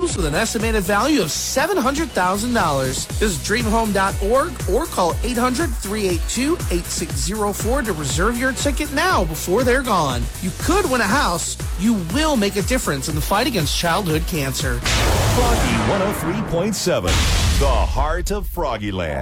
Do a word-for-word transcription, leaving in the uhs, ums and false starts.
homes with an estimated value of seven hundred thousand dollars. Visit dream home dot org or call eight hundred, three eight two, eight six zero four to reserve your ticket now before they're gone. You could win a house. You will make a difference in the fight against childhood cancer. Froggy one oh three point seven, the heart of Froggyland.